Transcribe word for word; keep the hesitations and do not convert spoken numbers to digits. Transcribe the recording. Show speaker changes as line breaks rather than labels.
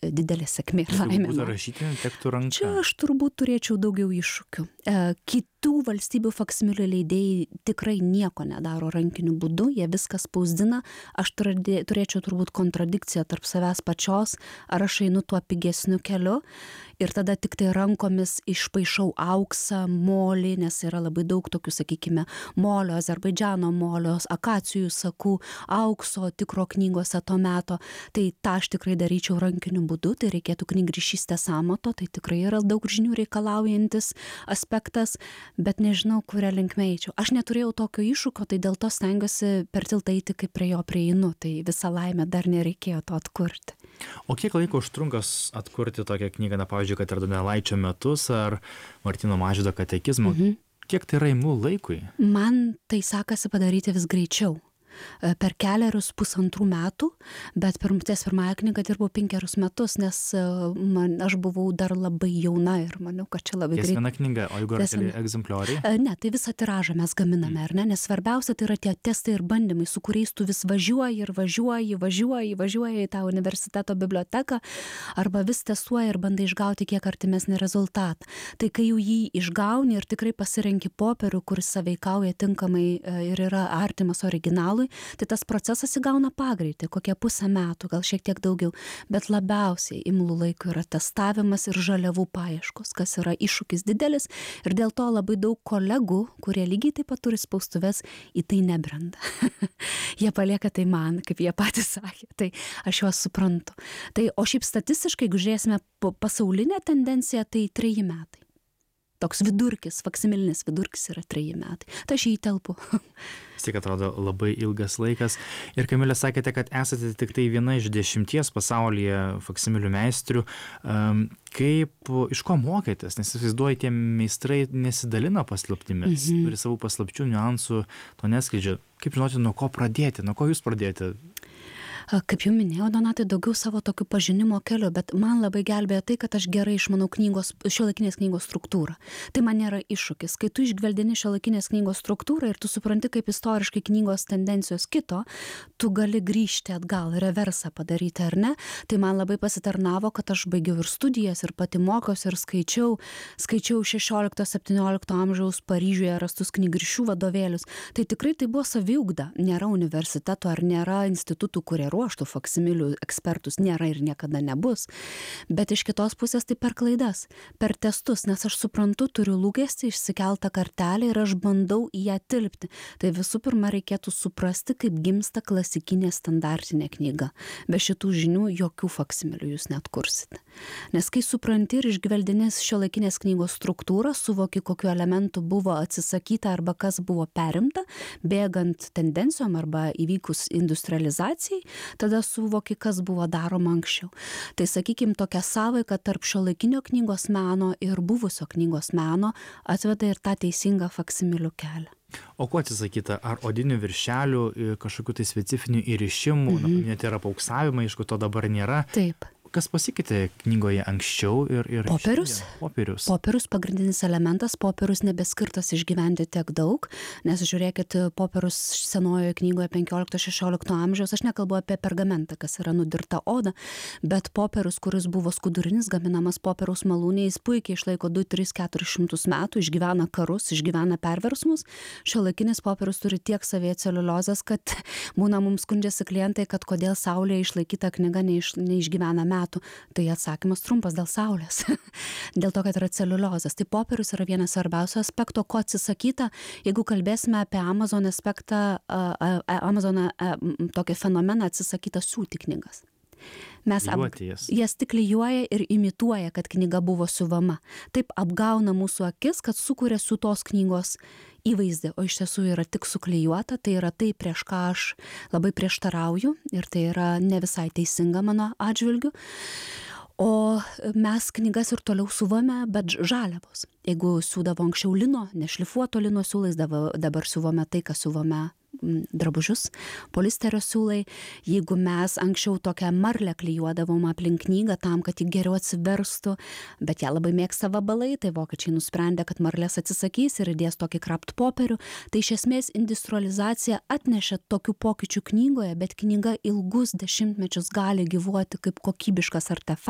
didelė sėkmė.
Turbūt rašytinė tektų ranka.
Čia aš turbūt turėčiau daugiau iššūkių. Kitų valstybių faksimilių leidėjai tikrai nieko nedaro rankiniu būdu, jie viską spausdina. Aš turėčiau turbūt kontradikciją tarp savęs pačios, ar aš einu tuo pigesniu keliu ir tada tik tai rankomis išpaišau auksą, molį, nes yra labai daug tokių, sakykime, molio, Azerbaidžano molio, akacijų sakų, aukso tikro knygose to meto. Tai tą aš tikrai daryčiau rankiniu būdu, tai reikėtų knygrišystės amato, tai tikrai yra daug žinių reikalaujantis aspektas, bet nežinau, kurią linkme eičiau. Aš neturėjau tokio iššūkio, tai dėl to stengiuosi per tiltą eiti, kaip prie jo prieinu, tai visą laimę dar nereikėjo to atkurti.
O kiek laiko užtrunkas atkurti tokią knygą, na, pavyzdžiui, kad ir Donelaičio metus ar Martyno Mažvydo katekizmo? Mhm. Kiek tai yra imlu laikui?
Man tai sekasi padaryti vis greičiau. Per keliarius pusantrų metų, bet per ties pirmąją knygą dirbau penkerius metus, nes man, aš buvau dar labai jauna ir maniau, kad čia labai
greit.
Ties
viena knyga, o jeigu yra keli egzemplioriai?
Ne, tai visą tiražą mes gaminame, ar ne? Nes svarbiausia tai yra tie testai ir bandymai, su kuriais tu vis važiuoji ir važiuoji, važiuoji, važiuoji į tą universiteto biblioteką, arba vis testuoji ir bandai išgauti kiek artimesnį rezultatą. Tai kai jau jį išgauni ir tikrai pasirenki popierių, kuris sąveikauja tinkamai ir yra artimas originalui, tai tas procesas įgauna pagreitį, kokie pusę metų, gal šiek tiek daugiau, bet labiausiai imlų laikų yra testavimas ir žaliavų paieškos, kas yra iššūkis didelis ir dėl to labai daug kolegų, kurie lygiai taip pat turi spaustuves, į tai nebrenda. Jie palieka tai man, kaip jie patys sakė, tai aš juos suprantu. Tai, o šiaip statistiškai, jeigu žiūrėsime pasaulinę tendenciją, tai treji metai. Toks vidurkis, faksimilinis vidurkis yra treji metai. Tai aš jį įtelpu.
Vis tik atrodo labai ilgas laikas. Ir Kamilė, sakėte, kad esate tik tai viena iš dešimties pasaulyje faksimilių meistrių. Kaip, iš ko mokėtės? Nes įsivaizduoju, tie meistrai nesidalina paslaptimis, mhm. turi savų paslapčių, niuansų, to neskleidžia. Kaip žinoti, nuo ko pradėti? Nuo ko jūs pradėjote?
Kaip jau minėjau, Donatai, daugiau savo tokių pažinimo kelių, bet man labai gelbėjo tai, kad aš gerai išmanau knygos, šiuolaikinės knygos struktūrą. Tai man nėra iššūkis. Kai tu išgveldini šiuolaikinės knygos struktūrą ir tu supranti, kaip istoriškai knygos tendencijos kito, tu gali grįžti atgal, reversą padaryti, ar ne? Tai man labai pasitarnavo, kad aš baigiau ir studijas, ir pati mokiausi, ir skaičiau, skaičiau šešiolikto septyniolikto amžiaus Paryžiuje rastus knygrišių vadovėlius. Tai tikrai tai buvo saviugda. Nėra universiteto ar nėra institutų, kurie ruoštų faksimilių ekspertus, nėra ir niekada nebus. Bet iš kitos pusės tai per klaidas, per testus, nes aš suprantu, turiu lūkestį, išsikeltą kartelę ir aš bandau į ją tilpti. Tai visų pirma reikėtų suprasti, kaip gimsta klasikinė standartinė knyga. Be šitų žinių jokių faksimilių jūs net kursite. Nes kai supranti ir išgveldinės šiuolaikinės knygos struktūrą, suvoki, kokiu elementu buvo atsisakyta arba kas buvo perimta, bėgant tendencijom arba įvykus industrializacijai, tada suvoki, kas buvo daroma anksčiau. Tai sakykim, tokia sąveika tarp šiuolaikinio knygos meno ir buvusio knygos meno atveda ir tą teisingą faksimilių kelią.
O ko atsisakyta? Ar odinių viršelių, kažkokių tai specifinių įrišimų, mhm. na, net yra pauksavimai, aišku, to dabar nėra.
Taip.
Kas pasikeitė knygoje anksčiau ir... ir
popierius.
Popierius.
Popierius pagrindinis elementas, popierius nebeskirtas išgyventi tiek daug, nes žiūrėkit, popierius senojoje knygoje penkiolikto šešiolikto amžiaus, aš nekalbu apie pergamentą, kas yra nudirta oda, bet popierius, kuris buvo skudurinis, gaminamas popieriaus malūnėje, jis puikiai išlaiko du, tris, keturis šimtus metų, išgyvena karus, išgyvena perversmus. Šiuolaikinis popierius turi tiek savyje celiuliozės, kad būna mums skundžiasi klientai, kad kodėl saulėje išlaikyta knyga neiš, neišgyvena metų. Tai atsakymas trumpas dėl saulės. Dėl to, kad yra celiuliozės. Tai popierius yra vienas svarbiausių aspektų, ko atsisakyta, jeigu kalbėsime apie Amazon aspektą, Amazoną tokį fenomeną atsisakyta siūti knygas. Mes ap... jas tik klijuoja ir imituoja, kad knyga buvo siuvama. Taip apgauna mūsų akis, kad sukuria siūtos knygos įvaizdį, o iš tiesų yra tik suklijuota, tai yra tai, prieš ką aš labai prieštarauju ir tai yra ne visai teisinga mano atžvilgiu. O mes knygas ir toliau siuvame, bet žaliavos. Jeigu siūdavo anksčiau lino, nešlifuoto lino siūlais, dabar siuvame tai, ką siuvame drabužius, polisterio siūlai. Jeigu mes anksčiau tokią marlę klijuodavom aplink knygą tam, kad ji geriau atsiverstų, bet ją labai mėgsta vabalai, tai vokiečiai nusprendė, kad marlės atsisakys ir įdės tokį krapt popierių. Tai iš esmės industrializacija atnešė tokių pokyčių knygoje, bet knyga ilgus dešimtmečius gali gyvuoti kaip kokybiškas artefaktas.